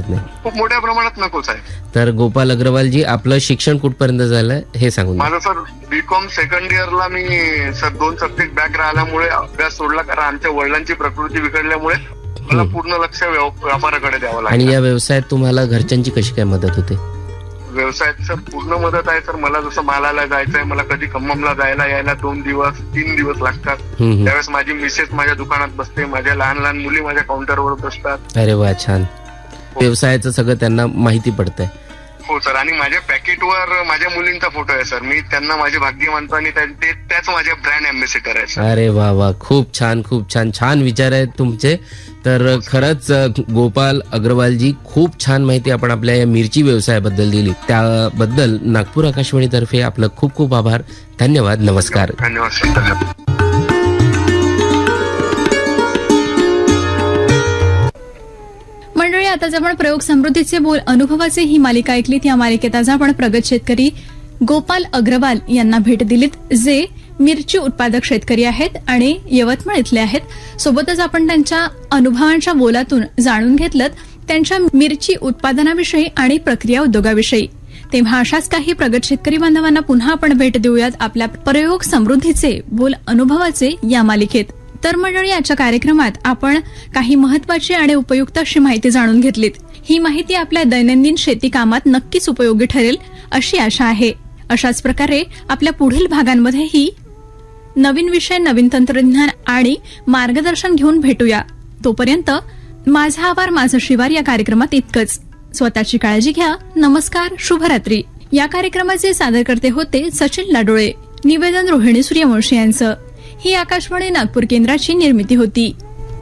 नाही? खूप मोठ्या प्रमाणात नकोच आहे. तर गोपाल अग्रवालजी, आपलं शिक्षण कुठपर्यंत झालं हे सांगून द्या. माझं सर बीकॉम सेकंड इयरला मी सर 2 सब्जेक्ट बॅक राहिल्यामुळे अभ्यास सोडला, कारण आमच्या वडिलांची प्रकृती बिघडल्यामुळे मला पूर्ण लक्ष व्यापाराकडे द्यावं लागलं. आणि या व्यवसायात तुम्हाला घरच्यांची कशी काय मदत होते? व्यवसायात सर पूर्ण मदत आहे सर. मला जसं मालाला जायचंय, मला कधी खम्ममला जायला यायला 2 दिवस 3 दिवस लागतात. त्यावेळेस माझी मिसेस माझ्या दुकानात बसते, माझ्या लहान लहान मुली माझ्या काउंटरवर बसतात. अरे वा, छान. व्यवसायाचं सगळं त्यांना माहिती पडतंय. हो सर. आणि माझ्या पॅकेटवर माझ्या मुलींचा फोटो आहे सर. मी त्यांना माझे भाग्य मानतो आणि त्याच माझ्या ब्रँड अँबॅसेडर आहे सर. अरे वा वा, खूप छान, खूप छान. छान विचार आहेत तुमचे. तर खरंच गोपाल अग्रवालजी, खूप छान माहिती आपण आपल्या या मिरची व्यवसायाबद्दल दिली. त्याबद्दल नागपूर आकाशवाणीतर्फे आपलं खूप खूप आभार. धन्यवाद. नमस्कार. धन्यवाद सर. धन्यवाद. मंडळी, आताच आपण प्रयोग समृद्धीचे बोल अनुभवाचे ही मालिका ऐकलीत. या मालिकेत आज आपण प्रगत शेतकरी गोपाल अग्रवाल यांना भेट दिलीत, जे मिरची उत्पादक शेतकरी आहेत आणि यवतमाळ इथले आहेत. सोबतच आपण त्यांच्या अनुभवांच्या बोलातून जाणून घेतलं त्यांच्या मिरची उत्पादनाविषयी आणि प्रक्रिया उद्योगाविषयी. तेव्हा अशाच काही प्रगत शेतकरी बांधवांना पुन्हा आपण भेट देऊयात आपल्या प्रयोग समृद्धीचे बोल अनुभवाचे या मालिकेत. तर मंडळी, आजच्या कार्यक्रमात आपण काही महत्वाची आणि उपयुक्त अशी माहिती जाणून घेतलीत. ही माहिती आपल्या दैनंदिन शेती कामात नक्कीच उपयोगी ठरेल अशी आशा आहे. अशाच प्रकारे आपल्या पुढील भागांमध्येही नवीन विषय, नवीन तंत्रज्ञान आणि मार्गदर्शन घेऊन भेटूया. तोपर्यंत माझा आवार माझं शिवार या कार्यक्रमात इतकंच. स्वतःची काळजी घ्या. नमस्कार. शुभरात्री. या कार्यक्रमाचे सादरकर्ते होते सचिन लाडोळे. निवेदन रोहिणी सूर्यवंशी यांचं. ही आकाशवाणी नागपूर केंद्राची निर्मिती होती.